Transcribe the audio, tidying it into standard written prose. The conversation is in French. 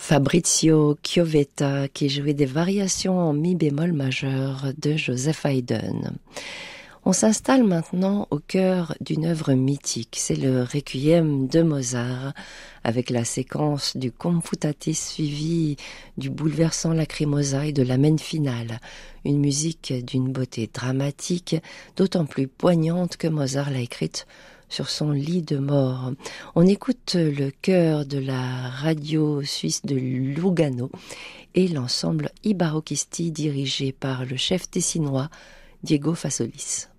Fabrizio Chiovetta qui jouait des variations en mi bémol majeur de Joseph Haydn. On s'installe maintenant au cœur d'une œuvre mythique, c'est le Requiem de Mozart, avec la séquence du Confutatis suivie du bouleversant Lacrimosa et de l'Amen finale, une musique d'une beauté dramatique, d'autant plus poignante que Mozart l'a écrite sur son lit de mort. On écoute le chœur de la radio suisse de Lugano et l'ensemble I Barocchisti dirigé par le chef tessinois Diego Fasolis.